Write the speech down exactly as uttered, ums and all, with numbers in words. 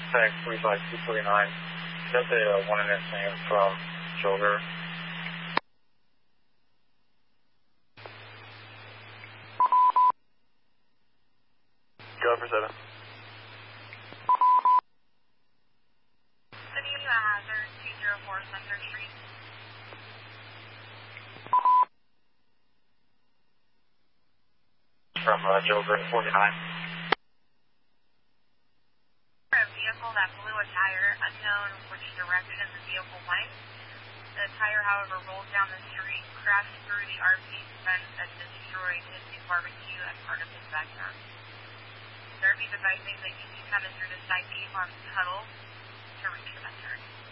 Tech forty-five two forty-nine. That's a uh, one in this name from Joker. Go for seven. City of Hazard, two zero four Center Street. From uh, Joker forty-nine. A vehicle that blew a tire, unknown which direction the vehicle went. The tire, however, rolled down the street, crashed through the R V fence, and destroyed his new barbecue as part of his backyard. There be devices that you can come in through the side gate on Tuttle to reach the backyard.